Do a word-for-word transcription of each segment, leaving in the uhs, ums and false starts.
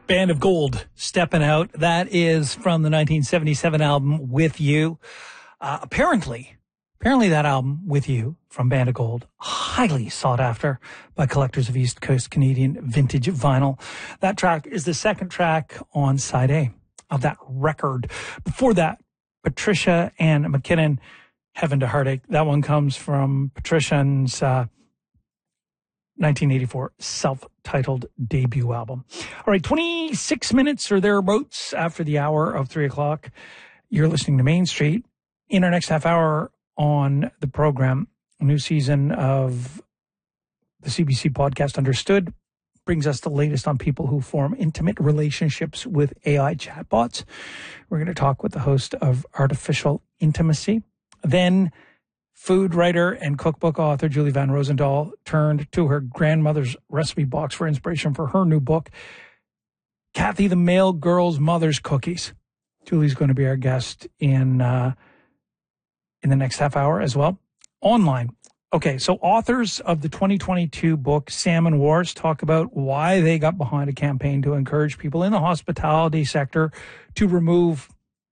Band of Gold, Stepping Out. That is from the nineteen seventy-seven album With You. Uh, apparently, apparently that album With You from Band of Gold, highly sought after by collectors of East Coast Canadian vintage vinyl. That track is the second track on side A of that record. Before that, Patricia Ann McKinnon, Heaven to Heartache. That one comes from Patricia's uh, nineteen eighty-four self-titled debut album. All right, twenty-six minutes or thereabouts after the hour of three o'clock. You're listening to Main Street. In our next half hour on the program, a new season of the C B C podcast Understood brings us the latest on people who form intimate relationships with A I chatbots. We're going to talk with the host of Artificial Intimacy. Then food writer and cookbook author Julie Van Rosendaal turned to her grandmother's recipe box for inspiration for her new book, Kathy the Mail Girl's Mother's Cookies. Julie's going to be our guest in uh, in the next half hour as well. Online. Okay, so authors of the twenty twenty-two book Salmon Wars talk about why they got behind a campaign to encourage people in the hospitality sector to remove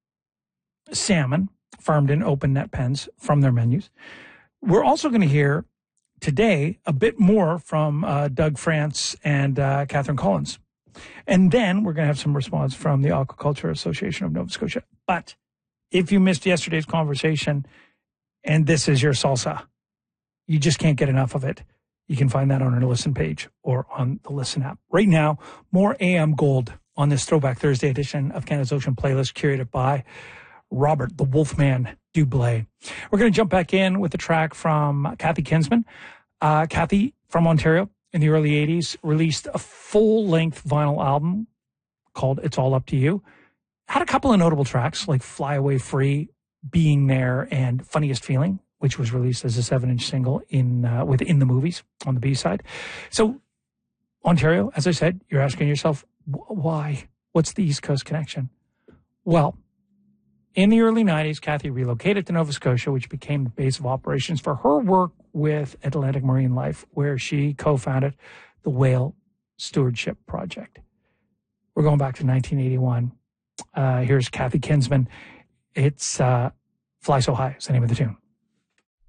salmon farmed in open net pens from their menus. We're also going to hear today a bit more from uh, Doug France and uh, Catherine Collins. And then we're going to have some response from the Aquaculture Association of Nova Scotia. But if you missed yesterday's conversation and this is your salsa, you just can't get enough of it. You can find that on our Listen page or on the Listen app. Right now, more A M Gold on this Throwback Thursday edition of Canada's Ocean Playlist, curated by Robert the Wolfman Dublé. We're going to jump back in with a track from Kathy Kinsman. Uh, Kathy, from Ontario, in the early eighties, released a full-length vinyl album called It's All Up to You. Had a couple of notable tracks like Fly Away Free, Being There, and Funniest Feeling, which was released as a seven-inch single in uh, within the movies on the B-side. So, Ontario, as I said, you're asking yourself, why? What's the East Coast connection? Well, in the early nineties, Kathy relocated to Nova Scotia, which became the base of operations for her work with Atlantic Marine Life, where she co-founded the Whale Stewardship Project. We're going back to nineteen eighty-one. Uh, here's Kathy Kinsman. It's uh, Fly So High is the name of the tune.